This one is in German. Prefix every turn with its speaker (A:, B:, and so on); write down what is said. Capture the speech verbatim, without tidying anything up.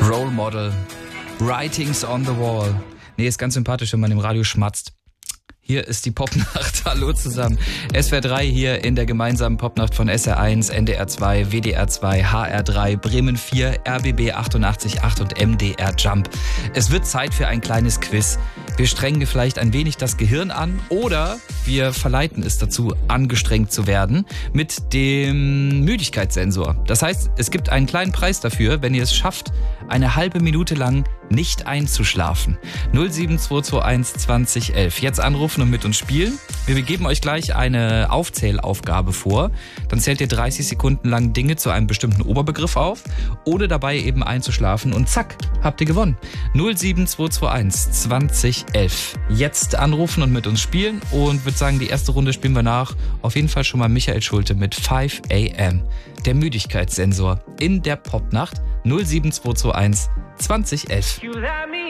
A: Role Model, Writings on the Wall. Nee, ist ganz sympathisch, wenn man im Radio schmatzt. Hier ist die Popnacht. Hallo zusammen. S W R drei hier in der gemeinsamen Popnacht von S R eins, N D R zwei, W D R zwei, H R drei, Bremen vier, R B B achtundachtzig Komma acht und M D R Jump. Es wird Zeit für ein kleines Quiz. Wir strengen vielleicht ein wenig das Gehirn an oder wir verleiten es dazu, angestrengt zu werden mit dem Müdigkeitssensor. Das heißt, es gibt einen kleinen Preis dafür, wenn ihr es schafft, eine halbe Minute lang nicht einzuschlafen. null sieben zwei zwei eins zwanzig elf. Jetzt anrufen und mit uns spielen. Wir geben euch gleich eine Aufzählaufgabe vor. Dann zählt ihr dreißig Sekunden lang Dinge zu einem bestimmten Oberbegriff auf, ohne dabei eben einzuschlafen und zack, habt ihr gewonnen. null sieben zwei zwei eins zwanzig elf. Jetzt anrufen und mit uns spielen und würde sagen, die erste Runde spielen wir nach. Auf jeden Fall schon mal Michael Schulte mit fünf a m. Der Müdigkeitssensor in der Popnacht null sieben zwei zwei eins zwanzig elf.